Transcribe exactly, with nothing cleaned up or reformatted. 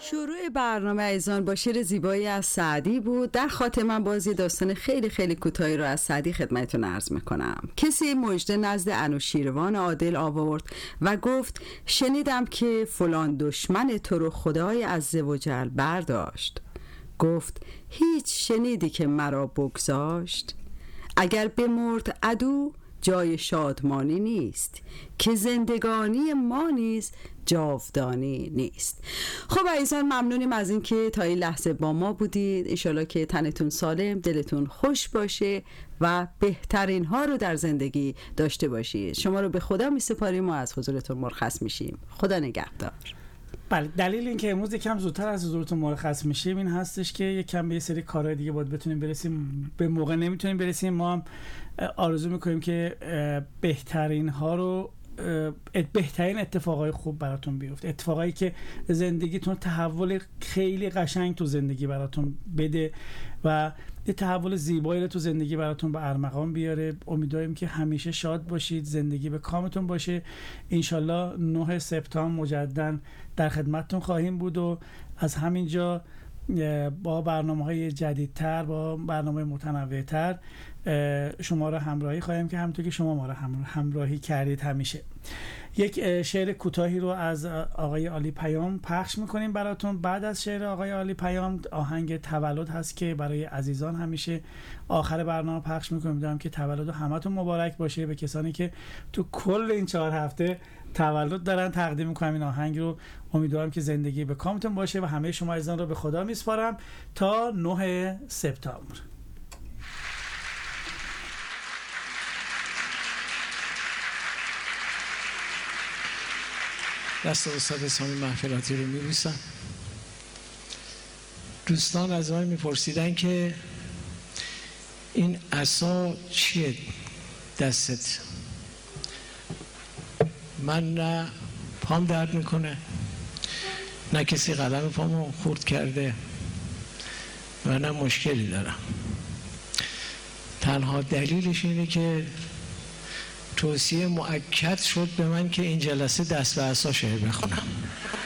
شروع برنامه ایزان با شعر زیبایی از سعدی بود. در خاتمه بازی داستان خیلی خیلی کوتاهی رو از سعدی خدمتتون عرض میکنم. کسی مژده نزد انوشیروان عادل آورد و گفت شنیدم که فلان دشمن تو رو خدای عزوجل برداشت. گفت هیچ شنیدی که مرا بگذاشت؟ اگر بمرد عدو جای شادمانی نیست، که زندگانی ما نیز جاودانی نیست. خب عزیزان، ممنونیم از این که تا این لحظه با ما بودید. انشالله که تنتون سالم، دلتون خوش باشه و بهترین ها رو در زندگی داشته باشید. شما رو به خدا می سپاریم و از حضورتون مرخص میشیم. خدا نگهدار. بله، دلیل این که امروز یکم زودتر از حضورتون مرخص میشیم این هستش که یکم به یه سری کارهای دیگه باید بتونیم برسیم، به موقع نمیتونیم برسیم. ما هم آرزو میکنیم که بهترین ها رو بهترین اتفاقای خوب براتون بیفته، اتفاقایی که زندگیتون تحول خیلی قشنگ تو زندگی براتون بده و یه تحول زیبایی رو تو زندگی براتون به ارمغان بیاره. امیدواریم که همیشه شاد باشید، زندگی به کامتون باشه. انشالله نه سپتامبر مجددا در خدمتتون خواهیم بود و از همینجا با برنامه‌های جدیدتر، با برنامه متنوع‌تر شما را همراهی خواهیم که همونطور که شما ما را همراهی کردید همیشه. یک شعر کوتاهی رو از آقای عالی پیام پخش میکنیم براتون. بعد از شعر آقای عالی پیام آهنگ تولد هست که برای عزیزان همیشه آخر برنامه پخش میکنیم. میدونم که تولد همتون مبارک باشه. به کسانی که تو کل این چهار هفته تولد دارن تقدیم میکنم این آهنگ رو. امیدوارم که زندگی به کامتون باشه و همه شما عزیزان رو به خدا میسپارم تا نه سپتامبر. دست استاد سامی محفلاتی رو میبوسم. دوستان از من میپرسیدن که این عصا چیه دستت؟ من نه پام درد میکنه، نه کسی قلم پامو خورد کرده و نه مشکلی دارم. تنها دلیلش اینه که توصیه مؤکد شد به من که این جلسه دست به عصا شعر بخونم.